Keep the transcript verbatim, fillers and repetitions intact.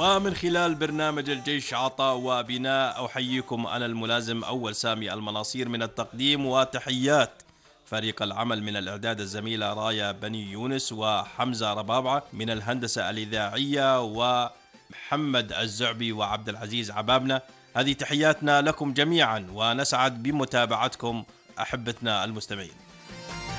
ومن خلال برنامج الجيش عطاء وبناء أحييكم أنا الملازم أول سامي المناصير من التقديم، وتحيات فريق العمل من الإعداد الزميلة رايا بني يونس وحمزة ربابعة، من الهندسة الإذاعية ومحمد الزعبي وعبد العزيز عبابنا. هذه تحياتنا لكم جميعا ونسعد بمتابعتكم أحبتنا المستمعين.